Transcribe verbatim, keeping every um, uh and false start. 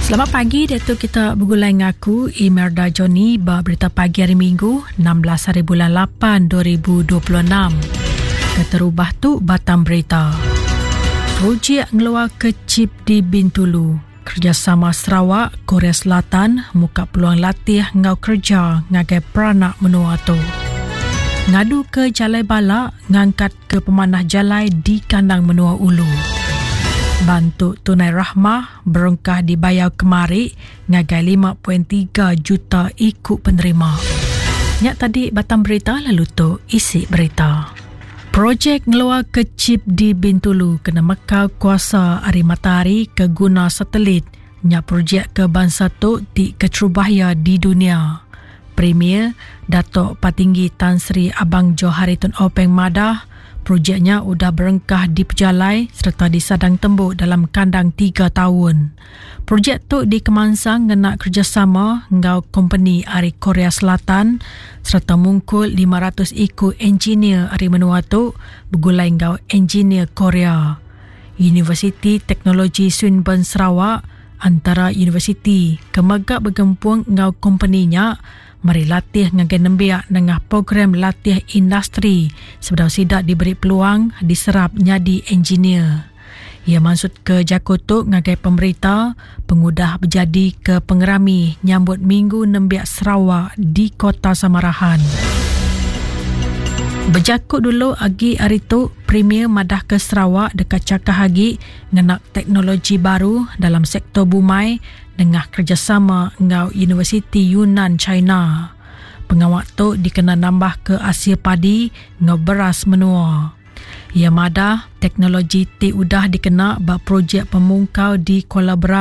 Selamat pagi, Datuk kita bergulai ngaku Imelda Johnny ba berita pagi hari Minggu enam belas hari bulan lapan dua ribu dua puluh enam. Keterubah tu batam berita. Projek ngeluar ke chip di Bintulu. Kerjasama Sarawak, Korea Selatan muka peluang latih ngau kerja ngagai peranak menua tu. Ngadu ke Jalai Balak ngangkat ke pemanah jalai di kandang menua Ulu. Bantu tunai rahmah berengkah dibayar kemari ngagai lima perpuluhan tiga juta ikut penerima. Nyak tadi batam berita lalu tu isi berita. Projek ngeluar ke chip di Bintulu kena mekal kuasa ari matahari ke guna satelit. Nyak projek ke bangsa tu di keterubahaya di dunia. Premier Datuk Patinggi Tan Sri Abang Joharitun Openg Madah projeknya sudah berengkah di pejalai serta disadang tembuk dalam kandang tiga tahun. Projek tu dikemansang ngena kerjasama ngau company dari Korea Selatan serta mungkul lima ratus ikut engineer dari menua tu bergulai ngau engineer Korea. Universiti Teknologi Swinburne Sarawak antara universiti kemegak bergempung ngau company-nya mari latih ngagai nembiak nengah program latih industri sebelum sidak diberi peluang diserap nyadi engineer. Ia maksud ke Jakotok ngagai pemerintah pengudah berjadi ke pengerami nyambut minggu nembiak Sarawak di Kota Samarahan. Berjakut dulu agi hari tu Premier madah ke Sarawak dekat cakah agi ngenak teknologi baru dalam sektor bumai dengan kerjasama ngau Universiti Yunnan China. Pengawak tu dikena nambah ke Asia Padi ngau beras menua. Ia madah teknologi ti udah dikena bak projek pemungkau di kolaborasi